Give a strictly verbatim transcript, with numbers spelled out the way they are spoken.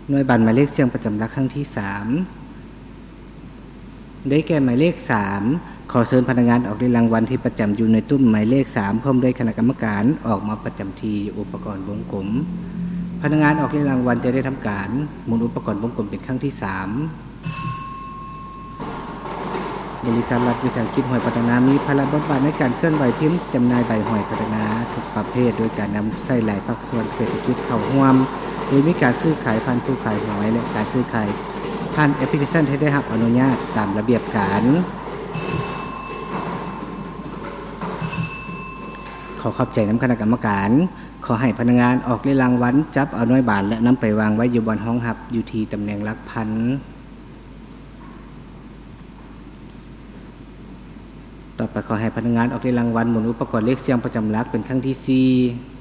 หน่วยบัตรหมายเลขเสียงประจำหลักครั้งที่สามได้แก่หมายเลขสามขอเชิญพนักงานออกรางวัลที่ประจำอยู่ในตุ้มหมายเลขสามพร้อมด้วยคณะกรรมการออกมาประจำที่อุปกรณ์วงกลมพนักงานออกรางวัลจะได้ทำการหมุนอุปกรณ์วงกลมเป็นครั้งที่สามบริษัทรัฐวิสาหกิจหอยพัฒนามีพลังบทบาทในการเคลื่อนไหวพิมพ์จำหน่ายใบหอยพัฒนาทุกประเภทโดยการนำใส่หลายภาคส่วนเศรษฐกิจเข้าร่วมโดยมีการซื้อขายผ่านผู้ขายหอยและการซื้อขายผ่านแอปพลิเคชันที่ได้รับอนุญาตตามระเบียบการขอขอบใจน้ำคณะกรรมการขอให้พนักงานออกรางวัลจับเอาหน่วยบาทและนำไปวางไว้อยู่บนห้องหับอยู่ที่ตำแหน่งหลักพันต่อไปขอให้พนักงานออกรางวัลหมุนอุปกรณ์เลขเสียงประจำหลักเป็นครั้งที่สี่